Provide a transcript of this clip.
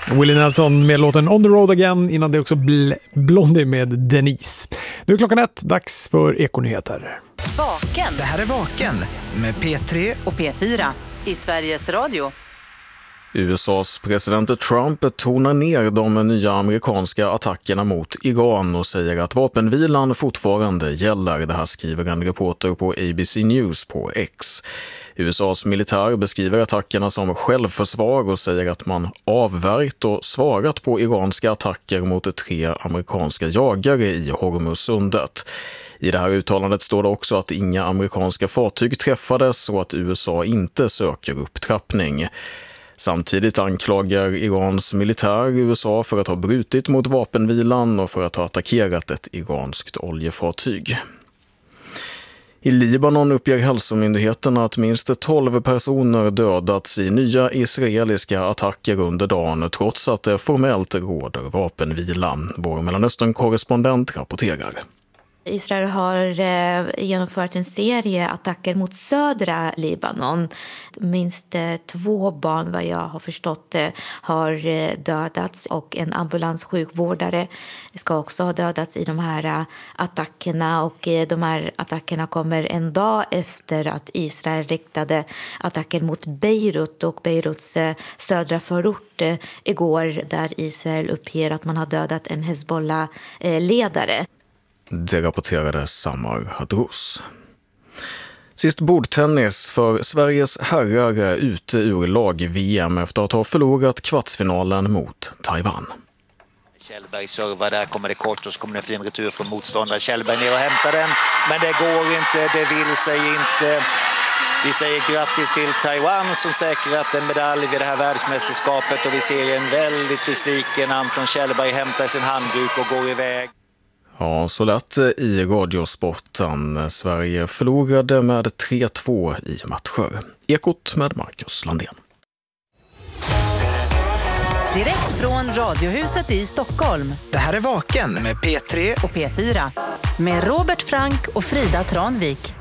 Willie Nelson med låten On the Road Again, innan det också Blondie med Denise. Nu är klockan 1, dags för Ekonyheter. Vaken. Det här är Vaken med P3 och P4 i Sveriges Radio. USAs president Trump tonar ner de nya amerikanska attackerna mot Iran och säger att vapenvilan fortfarande gäller. Det här skriver en reporter på ABC News på X. USAs militär beskriver attackerna som självförsvar och säger att man avvärjt och svarat på iranska attacker mot 3 amerikanska jagare i Hormuzsundet. I det här uttalandet står det också att inga amerikanska fartyg träffades och att USA inte söker upptrappning. Samtidigt anklagar Irans militär USA för att ha brutit mot vapenvilan och för att ha attackerat ett iranskt oljefartyg. I Libanon uppger hälsomyndigheterna att minst 12 personer dödats i nya israeliska attacker under dagen trots att det formellt råder vapenvila. Vår Mellanöstern-korrespondent rapporterar. Israel har genomfört en serie attacker mot södra Libanon. Minst 2 barn, vad jag har förstått, har dödats och en ambulanssjukvårdare ska också ha dödats i de här attackerna. Och de här attackerna kommer en dag efter att Israel riktade attacken mot Beirut och Beiruts södra förort igår, där Israel uppger att man har dödat en Hezbollah-ledare. Det rapporterade Samar Hadrous. Sist bordtennis för Sveriges herrar ute ur lag-VM efter att ha förlorat kvartsfinalen mot Taiwan. Kjellberg servar, där kommer det kort och så kommer det en fin retur från motståndare. Kjellberg ner och hämtar den, men det går inte, det vill sig inte. Vi säger grattis till Taiwan som säkrat en medalj vid det här världsmästerskapet och vi ser en väldigt besviken Anton Kjellberg hämta sin handduk och går iväg. Ja, så lätt i radiosporten. Sverige förlorade med 3-2 i matcher. Ekot med Marcus Landén. Direkt från Radiohuset i Stockholm. Det här är Vaken med P3 och P4. Med Robert Frank och Frida Tranvik.